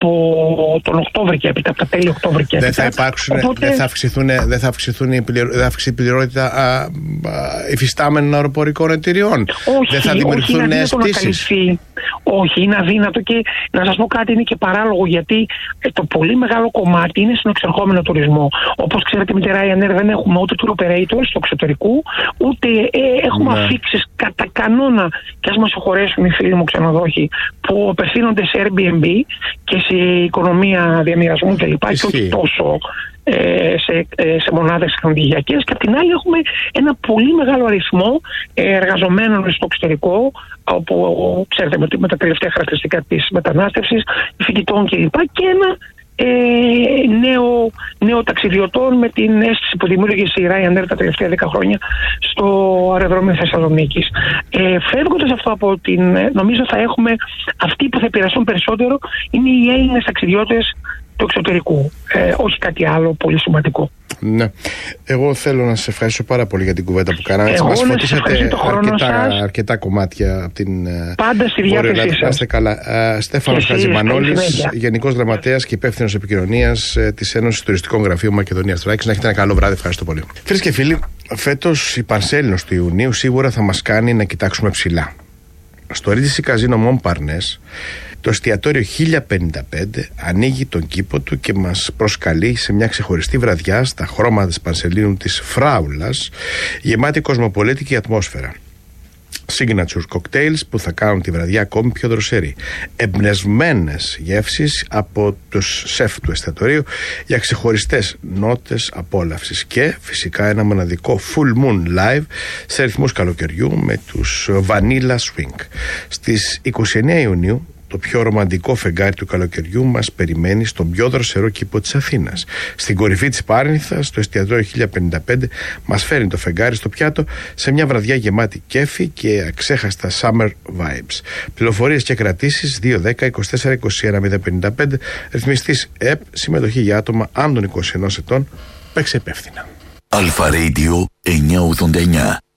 από τον Οκτώβρη και έπειτα, από τα τέλη Οκτώβρη και έπειτα. Δεν θα αυξηθεί η πληρότητα υφιστάμενων αεροπορικών εταιριών. Όχι, δεν θα δημιουργηθούν νέες πτήσεις. Όχι, είναι αδύνατο και να σας πω κάτι, είναι και παράλογο, γιατί το πολύ μεγάλο κομμάτι είναι στον εξερχόμενο τουρισμό. Όπως ξέρετε, με τη Ryanair δεν έχουμε ούτε tour operators στο εξωτερικού, ούτε έχουμε αφίξεις κατά κανόνα, και ας μας συγχωρέσουν οι φίλοι μου ξενοδόχοι, που απευθύνονται σε Airbnb και σε οικονομία διαμοιρασμού κλπ. Και όχι τόσο σε μονάδες χαμηλιακές. Και απ' την άλλη έχουμε ένα πολύ μεγάλο αριθμό εργαζομένων στο εξωτερικό, όπου ξέρετε με τα τελευταία χαρακτηριστικά της μετανάστευσης, φοιτητών κλπ. Και ένα νέο ταξιδιωτών με την αίσθηση που δημιούργησε η Ryanair τα τελευταία 10 χρόνια στο αεροδρόμιο Θεσσαλονίκης. Φεύγοντας αυτό από νομίζω θα έχουμε αυτοί που θα επηρεαστούν περισσότερο είναι οι Έλληνες ταξιδιώτες του εξωτερικού, όχι κάτι άλλο πολύ σημαντικό. Ναι. Εγώ θέλω να σας ευχαριστήσω πάρα πολύ για την κουβέντα που κάναμε. Μας φωτίσατε αρκετά κομμάτια από την πάντα στη διάθεσή σας. Να είστε καλά. Στέφανος Χατζημανόλης, Γενικός Γραμματέας και Υπεύθυνος Επικοινωνίας της Ένωσης Τουριστικών Γραφείων Μακεδονίας Θράκης. Να έχετε ένα καλό βράδυ. Ευχαριστώ πολύ. Φίλες και φίλοι, φέτος η Πανσέλινος του Ιουνίου σίγουρα θα μας κάνει να κοιτάξουμε ψηλά. Στο Regency Casino Montparnasse το εστιατόριο 1055 ανοίγει τον κήπο του και μας προσκαλεί σε μια ξεχωριστή βραδιά στα χρώματα της Πανσελίνου της Φράουλας, γεμάτη κοσμοπολίτικη ατμόσφαιρα. Signature cocktails που θα κάνουν τη βραδιά ακόμη πιο δροσερή. Εμπνευσμένες γεύσεις από τους σεφ του εστιατορίου για ξεχωριστές νότες απόλαυσης. Και φυσικά ένα μοναδικό full moon live σε ρυθμούς καλοκαιριού με τους Vanilla Swing. Στις 29 Ιουνίου το πιο ρομαντικό φεγγάρι του καλοκαιριού μας περιμένει στον πιο δροσερό κήπο της Αθήνας. Στην κορυφή της Πάρνηθας, το εστιατόριο 1055 μας φέρνει το φεγγάρι στο πιάτο σε μια βραδιά γεμάτη κέφι και αξέχαστα summer vibes. Πληροφορίες και κρατήσεις 210 24 21 055. Ρυθμιστής ΕΠ, συμμετοχή για άτομα άνω των 21 ετών. Παίξε υπεύθυνα. Αλφα Radio 989.